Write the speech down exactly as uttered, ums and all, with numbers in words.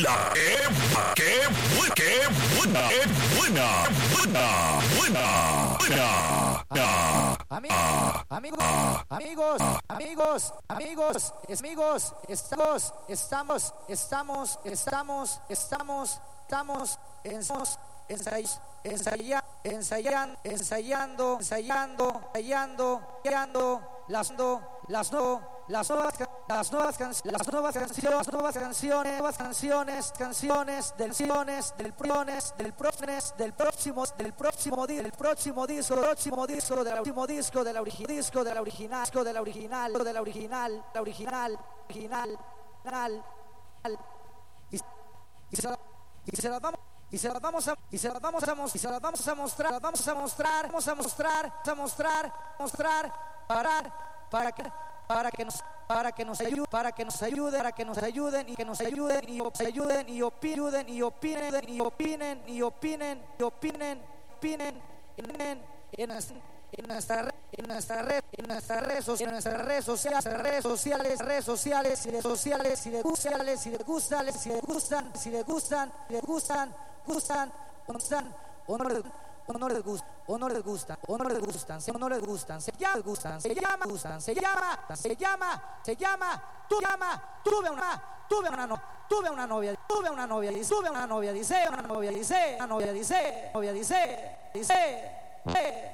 buena, qué, qué, buena, qué buena, qué buena, buena, buena, buena. Amigos, amigos, amigos, amigos, amigos, amigos, estamos, estamos, estamos, estamos, estamos, estamos, estamos, ensayando, ensayando, ensayando, ensayando, ensayando, ensayando, las no, las no. Las nuevas, las nuevas, can, las nuevas canciones, las nuevas canciones, nuevas canciones, canciones del canciones del priones, del próximo, del próximo, del próximo, del próximo disco, próximo disco, del último disco, de la original, disco de la original, disco de la original, de la original, la original, original, original, y, y se la, y se la vamos. Y se las vamos a y se las vamos a mostrar, y se las vamos a mostrar, vamos a mostrar, vamos a mostrar, vamos a mostrar, mostrar, parar, para que para que nos para que nos ayude, para que nos ayude, para que nos ayuden y que nos ayuden y nos ayuden y opinen y opinen y opinen y opinen y opinen, opinen en en en nuestra en nuestra red en nuestras redes sociales en nuestras redes sociales redes sociales redes sociales y de sociales y de sociales y de gustan si le gustan si le gustan si le gustan gustan gustan o no les o no les gusta o no les gustan o no les gustan o no les gustan se llama gustan se llama gustan se llama se llama se llama tú llama tuve una tuve una no tuve una novia tuve una novia y tuve una novia dice una novia dice una novia dice novia dice dice